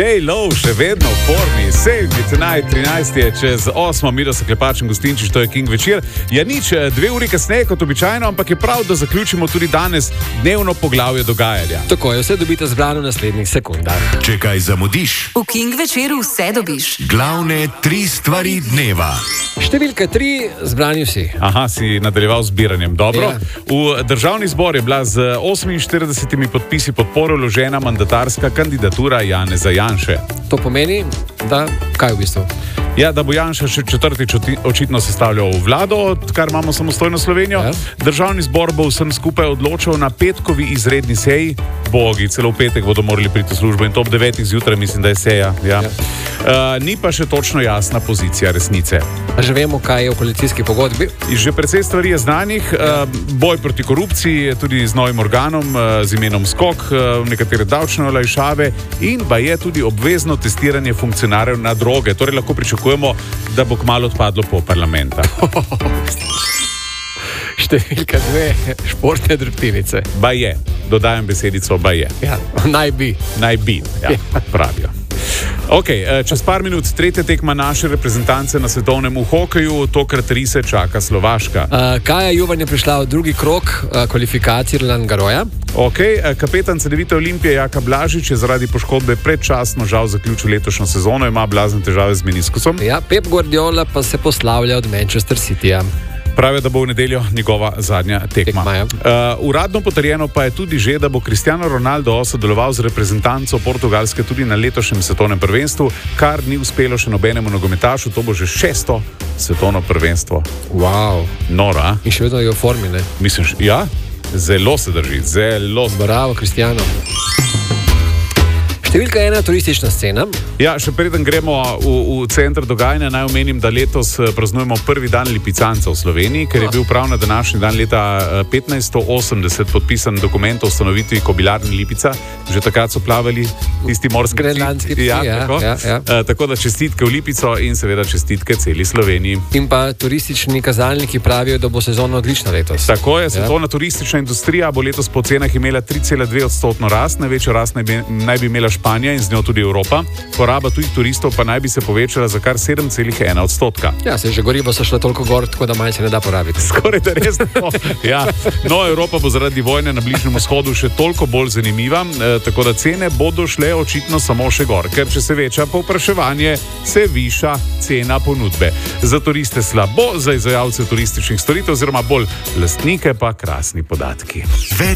J-Lo še vedno v formi, sej Tonight 13 je čez 8, Miro se Klepač in Gostinčič, to je King večer. Ja nič, 2 uri kasneje kot običajno, ampak je prav, da zaključimo tudi danes dnevno poglavje dogajanja. Tako je, vse dobite zbrano v naslednjih sekundah. Če kaj zamudiš, v King večeru vse dobiš. Glavne 3 stvari dneva. Številka 3, zbrani vsi. Aha, si nadaljeval z zbiranjem. Dobro. Ja. V državni zbor je bila z 48 podpisi podporo vložena mandatarska kandidatura Janeza Janše. To pomeni, da kaj v bistvu? Ja, da bo Janša še četrtič očitno sestavljal vlado, odkar imamo samostojno Slovenijo. Ja. Državni zbor bo vsem skupaj odločal na petkovi izredni seji. Bogi, celo v petek bodo morali priti v službo in to ob 9 zjutraj, mislim, da je seja. Ja. Ni pa še točno jasna pozicija resnice. Že vemo, kaj je v koalicijski pogodbi. Že precej stvari je znanih. Boj proti korupciji, tudi z novim organom, z imenom Skok, nekatere davčne olajšave in pa je tudi obvezno testiranje funkcionarjev na droge. Torej lahko pričakujemo, da bo kmalu odpadlo pol parlamenta. Številka 2, športne drobtinice. Baje, dodajam besedico baje. Ja, naj bi. Naj bi, ja, pravijo. Ok, čez par minut tretja tekma naše reprezentance na svetovnem hokeju, tokrat rise čaka Slovaška. Kaja Juvan je prišla v drugi krog kvalifikacij Roland Garrosa. Ok, kapetan Cedevite Olimpije Jaka Blažič je zaradi poškodbe predčasno žal zaključil letošnjo sezono, ima blazne težave z meniskusom. Ja, Pep Guardiola pa se poslavlja od Manchester Cityja. Pravijo, da bo v nedeljo njegova zadnja tekma. Uradno potrjeno pa je tudi že, da bo Cristiano Ronaldo sodeloval z reprezentanco Portugalske tudi na letošnjem svetovnem prvenstvu, kar ni uspelo še nobenemu nogometašu, to bo že 6. svetovno prvenstvo. Wow. Nora. In še vedno je v formi, ne? Misliš, ja? Zelo se drži, zelo. Bravo, Cristiano. Številka 1, turistična scena. Ja, še preden gremo v center dogajanja, naj omenim, da letos praznujemo prvi dan lipicanca v Sloveniji, ker je bil prav na današnji dan leta 1580 podpisan dokument o ustanovitvi kobilarne Lipica. Že takrat so plavali tisti morski grenlandski psi. Tako da čestitke v Lipico in seveda čestitke celi Sloveniji. In pa turistični kazalniki pravijo, da bo sezona odlična letos. Tako je, svetovna turistična industrija bo letos po ocenah imela 3,2% rast, največjo rast naj bi imela Španija in z njo tudi Evropa. Poraba tujih turistov pa naj bi se povečala za kar 7,1%. Ja, se že gorivo so šle toliko gor, tako da manj se ne da porabiti. Skoraj da res. Ja. No, Evropa bo zaradi vojne na Bližnjem vzhodu še toliko bolj zanimiva, tako da cene bodo šle očitno samo še gor, ker če se veča povpraševanje, se viša cena ponudbe. Za turiste slabo, za izvajalce turističnih storitev oziroma bolj lastnike pa krasni podatki.